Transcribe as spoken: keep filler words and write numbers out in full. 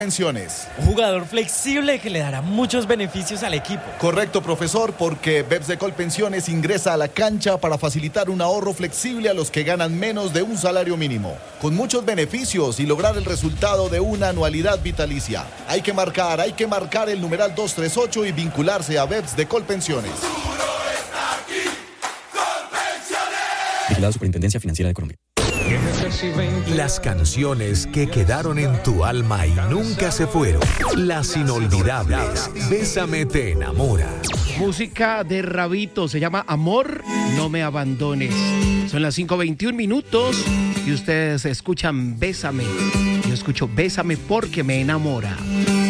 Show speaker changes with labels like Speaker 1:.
Speaker 1: Pensiones.
Speaker 2: Un jugador flexible que le dará muchos beneficios al equipo.
Speaker 1: Correcto, profesor, porque Bebs de Colpensiones ingresa a la cancha para facilitar un ahorro flexible a los que ganan menos de un salario mínimo, con muchos beneficios y lograr el resultado de una anualidad vitalicia. Hay que marcar, hay que marcar el numeral doscientos treinta y ocho y vincularse a Bebs de Colpensiones.
Speaker 3: Vigilado Superintendencia Financiera de Colombia.
Speaker 4: Las canciones que quedaron en tu alma y nunca se fueron. Las inolvidables. Bésame te enamora.
Speaker 5: Música de Rabito, se llama Amor, no me abandones. Son las cinco veintiún minutos y ustedes escuchan Bésame. Yo escucho Bésame porque me enamora.